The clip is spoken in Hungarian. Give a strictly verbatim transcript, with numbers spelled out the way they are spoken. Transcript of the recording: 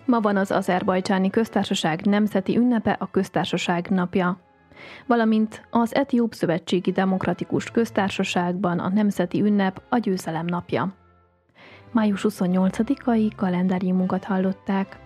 Ma van az Azerbajdzsáni Köztársaság nemzeti ünnepe, a Köztársaság napja, valamint az Etióp Szövetségi Demokratikus Köztársaságban a nemzeti ünnep, a Győzelem napja. május huszonnyolcadikai kalendáriumunkat hallották.